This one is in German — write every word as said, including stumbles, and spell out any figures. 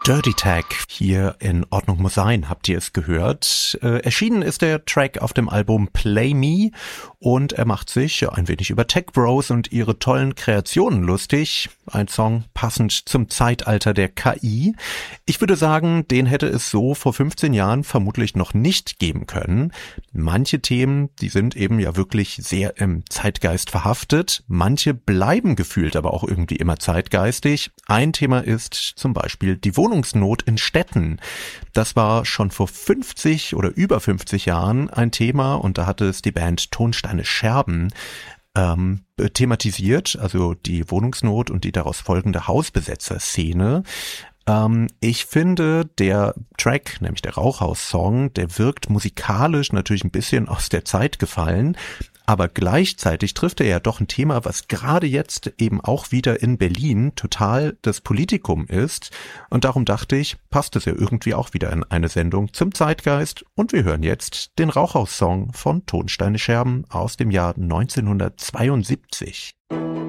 Dirty Tag hier in Ordnung muss sein, habt ihr es gehört. Äh, erschienen ist der Track auf dem Album Play Me und er macht sich ein wenig über Tech Bros und ihre tollen Kreationen lustig. Ein Song passend zum Zeitalter der K I. Ich würde sagen, den hätte es so vor fünfzehn Jahren vermutlich noch nicht geben können. Manche Themen, die sind eben ja wirklich sehr im Zeitgeist verhaftet. Manche bleiben gefühlt aber auch irgendwie immer zeitgeistig. Ein Thema ist zum Beispiel die Wohnungsnot in Städten. Das war schon vor fünfzig oder über fünfzig Jahren ein Thema und da hatte es die Band Tonsteine Scherben ähm, thematisiert, also die Wohnungsnot und die daraus folgende Hausbesetzer-Szene. Ähm, ich finde, der Track, nämlich der Rauchhaus-Song, der wirkt musikalisch natürlich ein bisschen aus der Zeit gefallen, aber gleichzeitig trifft er ja doch ein Thema, was gerade jetzt eben auch wieder in Berlin total das Politikum ist. Und darum dachte ich, passt es ja irgendwie auch wieder in eine Sendung zum Zeitgeist. Und wir hören jetzt den Rauchhaus-Song von Tonsteine Scherben aus dem Jahr neunzehnhundertzweiundsiebzig.